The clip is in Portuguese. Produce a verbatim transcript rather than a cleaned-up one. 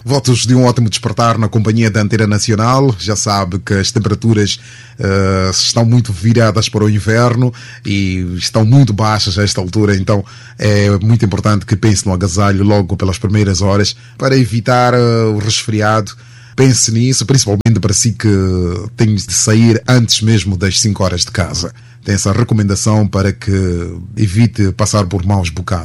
Votos de um ótimo despertar na companhia da Antena Nacional. Já sabe que as temperaturas uh, estão muito viradas para o inverno e estão muito baixas a esta altura, então é muito importante que pense no agasalho logo pelas primeiras horas para evitar uh, o resfriado. Pense nisso, principalmente para si que tem de sair antes mesmo das cinco horas de casa. Tem essa recomendação para que evite passar por maus bocados.